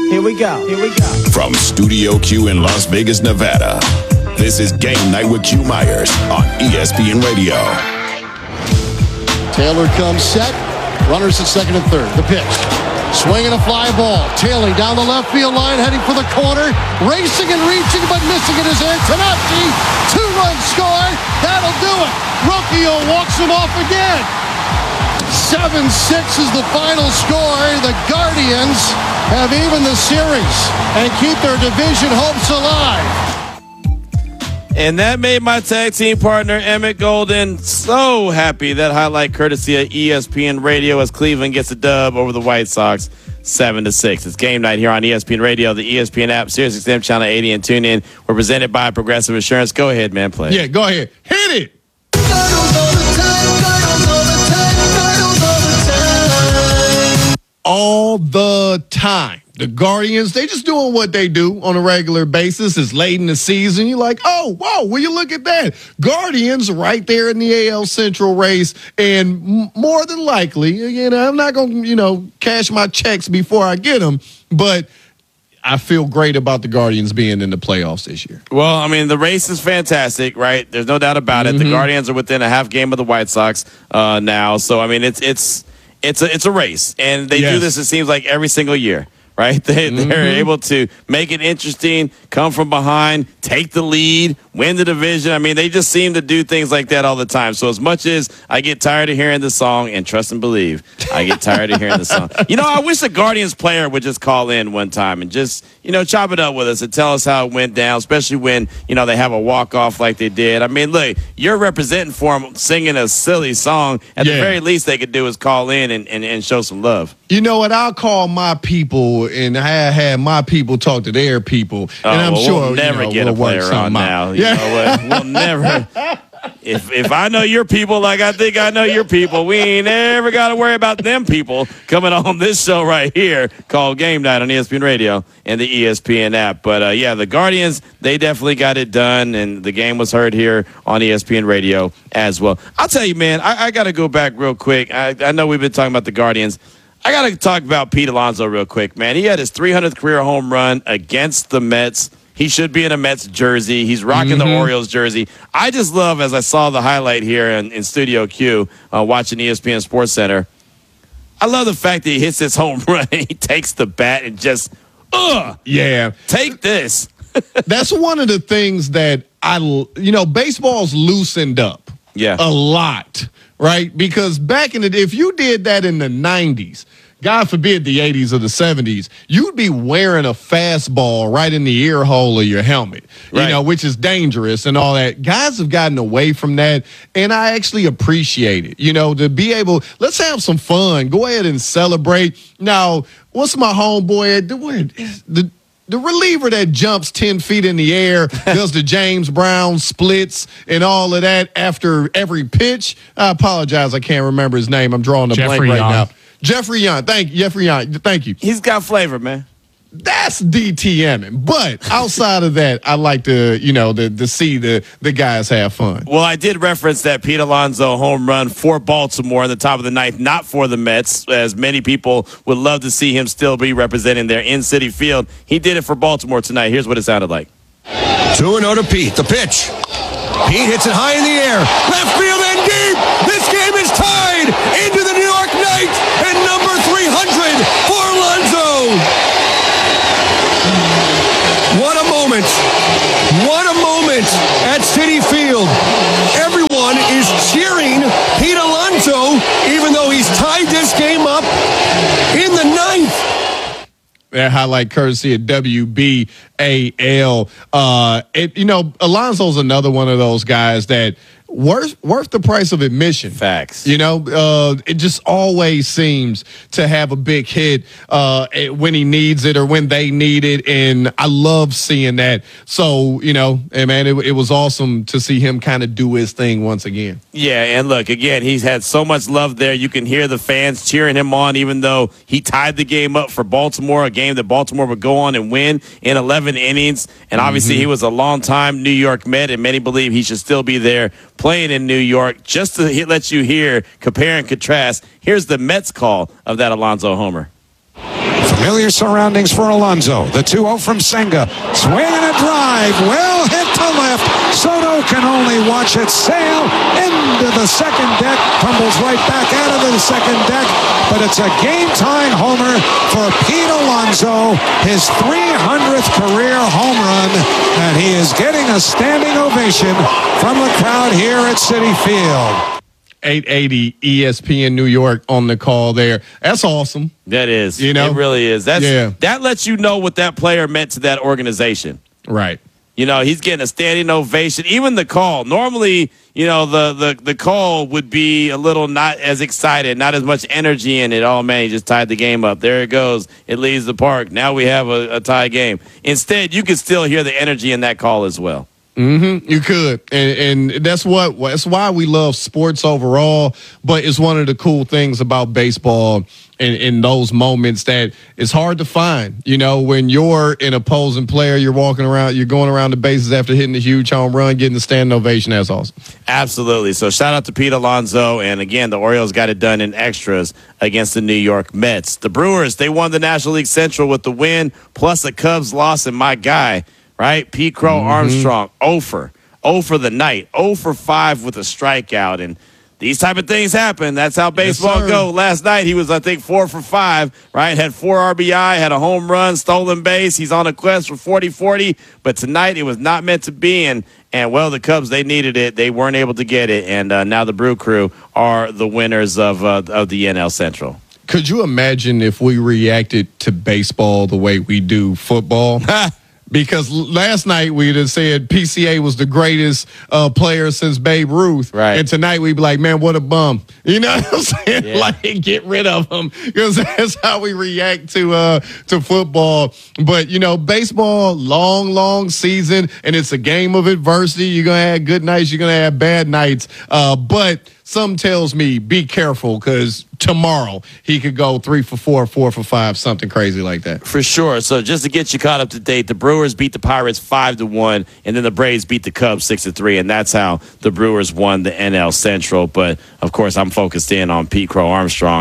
Here we go. From Studio Q in Las Vegas, Nevada, this is Game Night with Q Myers on ESPN Radio. Taylor comes set. Runners at second and third. The pitch. Swinging a fly ball. Tailing down the left field line, heading for the corner. Racing and reaching, but missing it is Antonacci. 2-run score. That'll do it. Rocchio walks him off again. 7-6 is the final score. The Guardians have evened the series and keep their division hopes alive. And that made my tag team partner, Emmett Golden, so happy. That highlight courtesy of ESPN Radio as Cleveland gets a dub over the White Sox 7-6. It's Game Night here on ESPN Radio, the ESPN app, SiriusXM Channel 80, and TuneIn. We're presented by Progressive Insurance. Go ahead, man, play. Yeah, go ahead. Hit it. All the time. The Guardians, they just doing what they do on a regular basis. It's late in the season. You're like, oh, whoa, will you look at that? Guardians right there in the AL Central race. And more than likely, I'm not going to, cash my checks before I get them. But I feel great about the Guardians being in the playoffs this year. Well, I mean, the race is fantastic, right? There's no doubt about it. The Guardians are within a half game of the White Sox now. So, I mean, it's a race. And they do this, it seems like, every single year. Right? They're able to make it interesting, come from behind, take the lead, win the division. I mean, they just seem to do things like that all the time. So as much as I get tired of hearing the song, and trust and believe, I get tired of hearing the song. I wish the Guardians player would just call in one time and just, chop it up with us and tell us how it went down, especially when, they have a walk-off like they did. I mean, look, you're representing for them singing a silly song. At the very least they could do is call in and show some love. You know what? I'll call my people, and I had my people talk to their people, and I'm sure we'll never get a player on now. You know what? We'll never. If I know your people like I think I know your people, we ain't ever got to worry about them people coming on this show right here called Game Night on ESPN Radio and the ESPN app. But, the Guardians, they definitely got it done, and the game was heard here on ESPN Radio as well. I'll tell you, man, I got to go back real quick. I know we've been talking about the Guardians. I got to talk about Pete Alonso real quick, man. He had his 300th career home run against the Mets. He should be in a Mets jersey. He's rocking the Orioles jersey. I just love, as I saw the highlight here in Studio Q, watching ESPN Sports Center, I love the fact that he hits this home run and he takes the bat and just, take this. That's one of the things that baseball's loosened up a lot, right? Because back in the day, if you did that in the 90s, God forbid the 80s or the 70s, you'd be wearing a fastball right in the ear hole of your helmet, which is dangerous and all that. Guys have gotten away from that, and I actually appreciate it, to be able, let's have some fun. Go ahead and celebrate. Now, what's my homeboy? The reliever that jumps 10 feet in the air, does the James Brown splits and all of that after every pitch. I apologize. I can't remember his name. I'm drawing a blank right now. Jeffrey Young. Thank you. Jeffrey Young. Thank you. He's got flavor, man. That's DTMing. But outside of that, I like to, to see the guys have fun. Well, I did reference that Pete Alonso home run for Baltimore in the top of the ninth, not for the Mets, as many people would love to see him still be representing their in-city field. He did it for Baltimore tonight. Here's what it sounded like. 2-0 to Pete. The pitch. Pete hits it high in the air. Left field and deep. This game is tied into the New York Knights and number 300 for Alonso. What a moment. What a moment at Citi Field. Everyone is cheering Pete Alonso, even though he's tied this game up in the ninth. That highlight courtesy of WBAL. Alonso's another one of those guys that worth the price of admission. Facts. It just always seems to have a big hit when he needs it or when they need it, and I love seeing that. So, it was awesome to see him kind of do his thing once again. Yeah, and look, again, he's had so much love there. You can hear the fans cheering him on, even though he tied the game up for Baltimore, a game that Baltimore would go on and win in 11 innings. And obviously he was a long-time New York Met, and many believe he should still be there playing in New York. Just to let you hear, compare and contrast, here's the Mets call of that Alonso homer. Familiar surroundings for Alonso. The 2-0 from Senga. Swing and a drive. Well hit to left. Soto can only watch it sail into the second deck. Tumbles right back out of the second deck. But it's a game-tying homer for Pete Alonso. His 300th career home run. And he is getting a standing ovation from the crowd here at Citi Field. 880 ESPN New York on the call there. That's awesome. That is. You know? It really is. That lets you know what that player meant to that organization. Right. You know, he's getting a standing ovation. Even the call. Normally, you know, the call would be a little not as excited, not as much energy in it. Oh, man, he just tied the game up. There it goes. It leaves the park. Now we have a tie game. Instead, you can still hear the energy in that call as well. Mm-hmm. You could. And that's why we love sports overall. But it's one of the cool things about baseball in those moments that it's hard to find. You know, when you're an opposing player, you're going around the bases after hitting a huge home run, getting the standing ovation. That's awesome. Absolutely. So shout out to Pete Alonso. And again, the Orioles got it done in extras against the New York Mets. The Brewers, they won the National League Central with the win, plus a Cubs loss, and my guy, right? Pete Crow Armstrong, 0 for the night, 0 for 5 with a strikeout. And these type of things happen. That's how baseball goes. Last night, he was, I think, 4 for 5, right? Had 4 RBI, had a home run, stolen base. He's on a quest for 40-40. But tonight, it was not meant to be. And well, the Cubs, they needed it. They weren't able to get it. And now the Brew Crew are the winners of the NL Central. Could you imagine if we reacted to baseball the way we do football? Because last night we'd have said PCA was the greatest player since Babe Ruth. Right. And tonight we'd be like, man, what a bum. You know what I'm saying? Yeah. Like, get rid of him. Because that's how we react to football. But, you know, baseball, long season, and it's a game of adversity. You're going to have good nights. You're going to have bad nights. But some tells me be careful because tomorrow he could go 3 for 4, 4 for 5, something crazy like that. For sure. So just to get you caught up to date, the Brewers beat the Pirates 5-1, and then the Braves beat the Cubs 6-3, and that's how the Brewers won the NL Central. But of course, I'm focused in on Pete Crow Armstrong.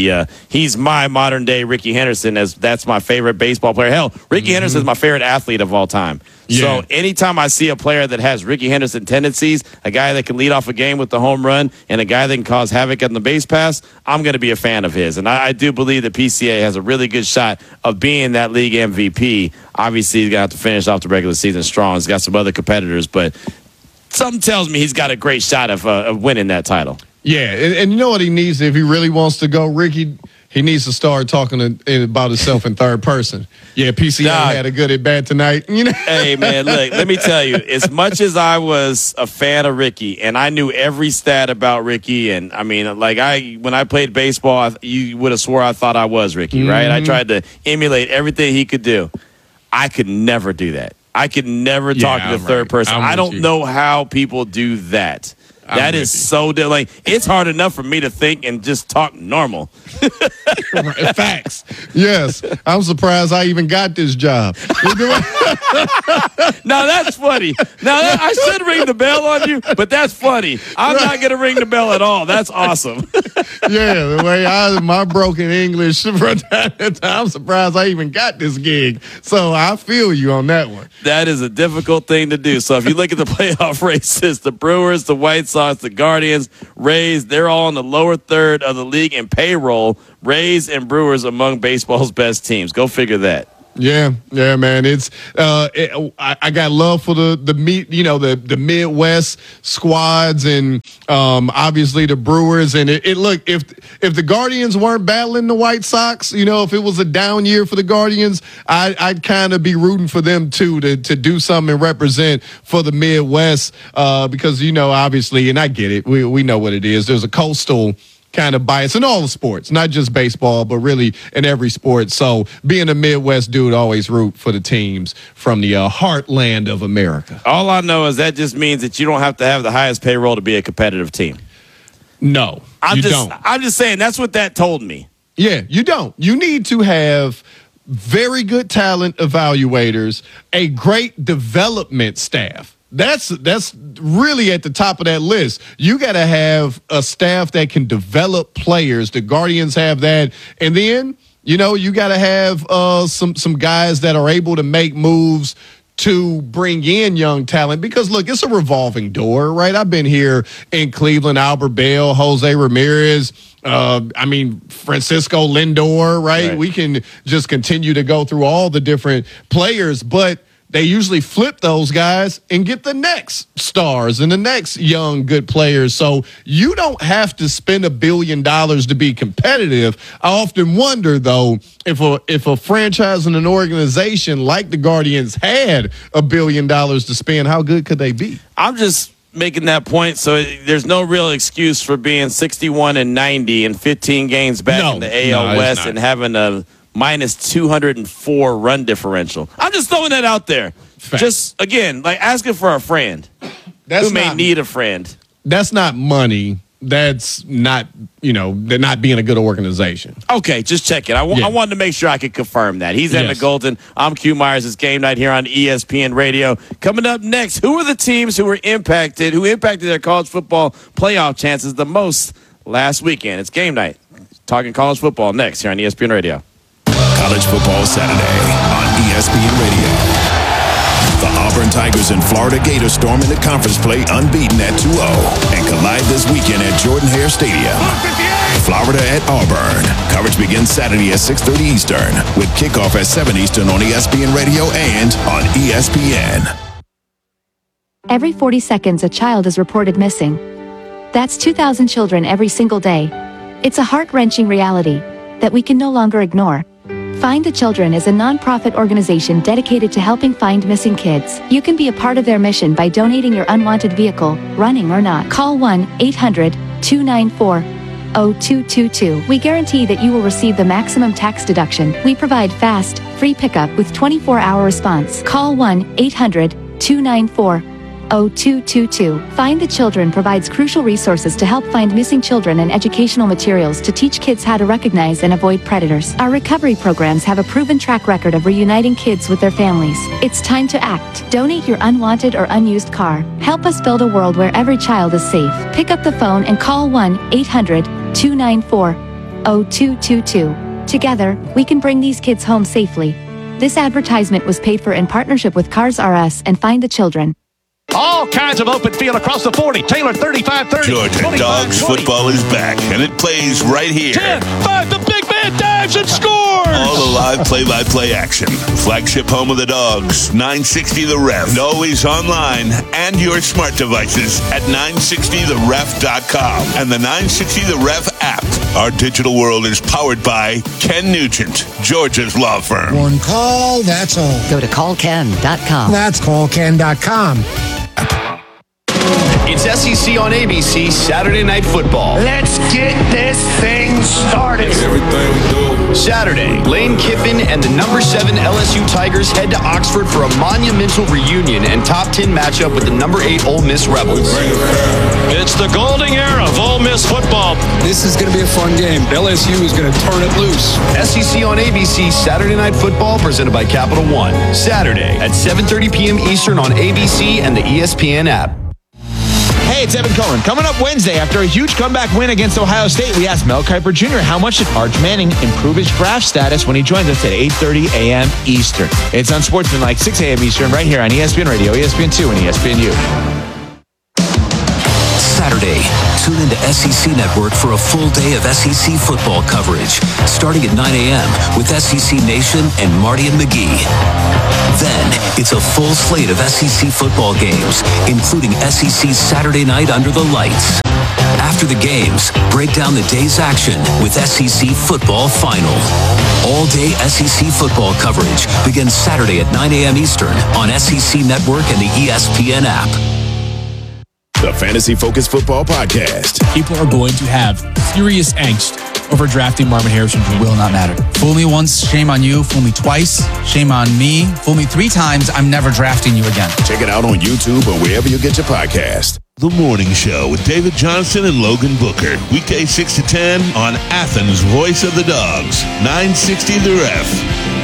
He's my modern day Rickey Henderson. That's my favorite baseball player. Hell, Rickey Henderson is my favorite athlete of all time. Yeah. So anytime I see a player that has Rickey Henderson tendencies, a guy that can lead off a game with the home run, and a guy that can cause havoc on the base pass, I'm going to be a fan of his. And I do believe that PCA has a really good shot of being that league MVP. Obviously, he's going to have to finish off the regular season strong. He's got some other competitors, but something tells me he's got a great shot of winning that title. Yeah, and you know what he needs if he really wants to go, Ricky? He needs to start talking about himself in third person. Yeah, PCA had a good at bat tonight. You know? Hey, man, look, let me tell you, as much as I was a fan of Ricky, and I knew every stat about Ricky, and I mean, like when I played baseball, you would have swore I thought I was Ricky, right? I tried to emulate everything he could do. I could never do that. I could never talk to the third person. I don't know how people do that. That is so like it's hard enough for me to think and just talk normal. Facts. Yes, I'm surprised I even got this job. Now that's funny. Now I should ring the bell on you, but that's funny. I'm not going to ring the bell at all. That's awesome. Yeah, the way my broken English from time to time, I'm surprised I even got this gig. So I feel you on that one. That is a difficult thing to do. So if you look at the playoff races, the Brewers, the White Sox, the Guardians, Rays, they're all in the lower third of the league in payroll. Rays and Brewers among baseball's best teams. Go figure that. Yeah, man. It's I got love for the Midwest squads and obviously the Brewers and look if the Guardians weren't battling the White Sox, if it was a down year for the Guardians, I'd kind of be rooting for them too to do something and represent for the Midwest because obviously, and I get it, we know what it is. There's a coastal kind of bias in all the sports, not just baseball, but really in every sport. So being a Midwest dude, always root for the teams from the heartland of America. All I know is that just means that you don't have to have the highest payroll to be a competitive team. No, you don't. I'm just saying that's what that told me. Yeah, you don't. You need to have very good talent evaluators, a great development staff. That's really at the top of that list. You got to have a staff that can develop players. The Guardians have that. And then You know, you got to have some guys that are able to make moves to bring in young talent because, look, it's a revolving door, right? I've been here in Cleveland, Albert Bell, Jose Ramirez, Francisco Lindor, right? We can just continue to go through all the different players, but they usually flip those guys and get the next stars and the next young, good players. So you don't have to spend $1 billion to be competitive. I often wonder, though, if a franchise and an organization like the Guardians had $1 billion to spend, how good could they be? I'm just making that point, so there's no real excuse for being 61-90 and 15 games back in the AL West and having a minus 204 run differential. I'm just throwing that out there. Fact. Just, again, like asking for a friend who may need a friend. That's not money. That's not, they're not being a good organization. Okay, just check it. I wanted to make sure I could confirm that. He's Emmett Golden. I'm Q Myers. It's Game Night here on ESPN Radio. Coming up next, who are the teams who impacted their college football playoff chances the most last weekend? It's Game Night. Talking college football next here on ESPN Radio. College Football Saturday on ESPN Radio. The Auburn Tigers and Florida Gators storm into conference play unbeaten at 2-0 and collide this weekend at Jordan-Hare Stadium. Florida at Auburn. Coverage begins Saturday at 6:30 Eastern with kickoff at 7 Eastern on ESPN Radio and on ESPN. Every 40 seconds, a child is reported missing. That's 2,000 children every single day. It's a heart-wrenching reality that we can no longer ignore. Find the Children is a non-profit organization dedicated to helping find missing kids. You can be a part of their mission by donating your unwanted vehicle, running or not. Call 1-800-294-0222. We guarantee that you will receive the maximum tax deduction. We provide fast, free pickup with 24-hour response. Call 1-800-294-0222. Find the Children provides crucial resources to help find missing children and educational materials to teach kids how to recognize and avoid predators. Our recovery programs have a proven track record of reuniting kids with their families. It's time to act. Donate your unwanted or unused car. Help us build a world where every child is safe. Pick up the phone and call 1-800-294-0222. Together, we can bring these kids home safely. This advertisement was paid for in partnership with Cars R Us and Find the Children. All kinds of open field across the 40. Taylor 35-30. Georgia Dogs football is back, and it plays right here. 10-5, the big man dives and scores! All the live play-by-play action. Flagship home of the Dogs, 960 The Ref. And always online and your smart devices at 960theref.com and the 960 The Ref app. Our digital world is powered by Ken Nugent, Georgia's law firm. One call, that's all. Go to callken.com. That's callken.com. It's SEC on ABC Saturday Night Football. Let's get this thing started. Everything we do. Saturday, Lane Kiffin and the number 7 LSU Tigers head to Oxford for a monumental reunion and top 10 matchup with the number 8 Ole Miss Rebels. It's the golden era of Ole Miss football. This is going to be a fun game. LSU is going to turn it loose. SEC on ABC Saturday Night Football presented by Capital One. Saturday at 7:30 p.m. Eastern on ABC and the ESPN app. Hey, it's Evan Cohen. Coming up Wednesday, after a huge comeback win against Ohio State, we asked Mel Kiper Jr. how much did Arch Manning improve his draft status when he joins us at 8:30 a.m. Eastern. It's on Sportsman 6 a.m. Eastern right here on ESPN Radio, ESPN2, and ESPNU. Saturday, tune into SEC Network for a full day of SEC football coverage, starting at 9 a.m. with SEC Nation and Marty and McGee. Then, it's a full slate of SEC football games, including SEC Saturday Night Under the Lights. After the games, break down the day's action with SEC Football Final. All-day SEC football coverage begins Saturday at 9 a.m. Eastern on SEC Network and the ESPN app. The Fantasy Focus Football Podcast. People are going to have furious angst over drafting Marvin Harrison Jr. Will not matter. Fool me once, shame on you. Fool me twice, shame on me. Fool me 3 times, I'm never drafting you again. Check it out on YouTube or wherever you get your podcast. The Morning Show with David Johnson and Logan Booker. Weekday 6 to 10 on Athens' Voice of the Dogs. 960 The Ref.